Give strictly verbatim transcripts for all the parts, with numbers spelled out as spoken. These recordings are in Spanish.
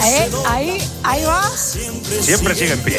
¿Eh? Ahí, ahí va. Siempre sigue en pie.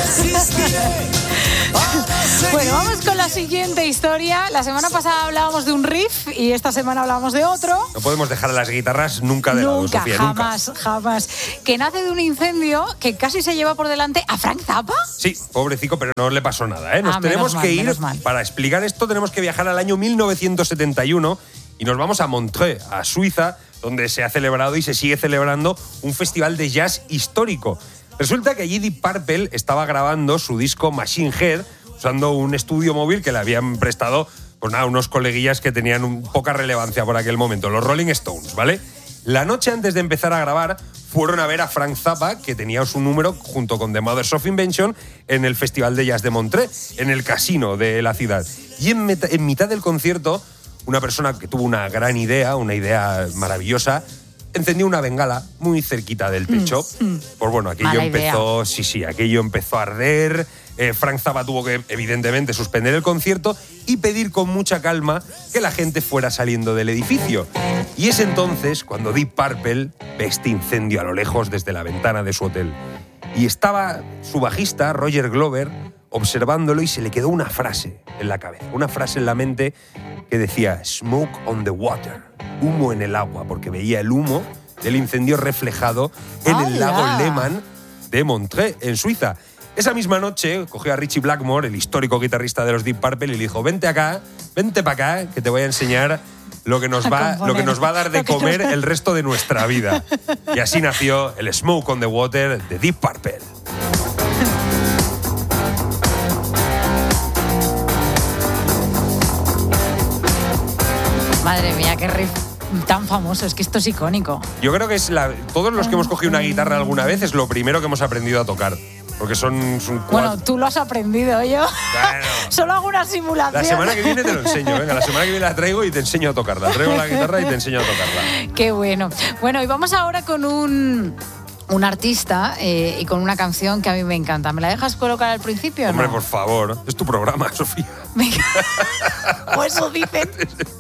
Bueno, vamos con la siguiente historia. La semana pasada hablábamos de un riff y esta semana hablábamos de otro. No podemos dejar a las guitarras nunca de lado, Nunca, Sofía, jamás, nunca. jamás. Que nace de un incendio que casi se lleva por delante a Frank Zappa. Sí, pobrecito, pero no le pasó nada, ¿eh? Nos Ah, tenemos menos mal, que ir, menos mal. para explicar esto, tenemos que viajar al año mil novecientos setenta y uno y nos vamos a Montreux, a Suiza, donde se ha celebrado y se sigue celebrando un festival de jazz histórico. Resulta que allí Deep Purple estaba grabando su disco Machine Head usando un estudio móvil que le habían prestado, pues nada, unos coleguillas que tenían un, poca relevancia por aquel momento, los Rolling Stones, ¿vale? La noche antes de empezar a grabar, fueron a ver a Frank Zappa, que tenía su número junto con The Mothers of Invention en el Festival de Jazz de Montreux, en el casino de la ciudad. Y en, meta, en mitad del concierto, una persona que tuvo una gran idea, una idea maravillosa, encendió una bengala muy cerquita del techo. Mm. Pues bueno, aquello Mala empezó, idea. sí, sí, aquello empezó a arder. Eh, Frank Zappa tuvo que, evidentemente, suspender el concierto y pedir con mucha calma que la gente fuera saliendo del edificio. Y es entonces cuando Deep Purple ve este incendio a lo lejos desde la ventana de su hotel. Y estaba su bajista, Roger Glover, observándolo y se le quedó una frase en la cabeza, una frase en la mente que decía «Smoke on the water», humo en el agua, porque veía el humo del incendio reflejado en el lago Lehmann de Montreux, en Suiza. Esa misma noche cogió a Richie Blackmore, el histórico guitarrista de los Deep Purple, y le dijo «Vente acá, vente para acá, que te voy a enseñar lo que nos va, lo que nos va a dar de comer el resto de nuestra vida». Y así nació el «Smoke on the Water» de Deep Purple. Madre mía, qué riff tan famoso, es que esto es icónico. Yo creo que es la, todos los que hemos cogido una guitarra alguna vez es lo primero que hemos aprendido a tocar. Porque son, son cuatro. Bueno, tú lo has aprendido, yo bueno, solo hago una simulación. La semana que viene te lo enseño, venga, la semana que viene la traigo y te enseño a tocarla. Traigo la guitarra y te enseño a tocarla. Qué bueno. Bueno, y vamos ahora con un... un artista eh, y con una canción que a mí me encanta. ¿Me la dejas colocar al principio o no? Hombre, por favor, es tu programa, Sofía. Venga. O eso dicen.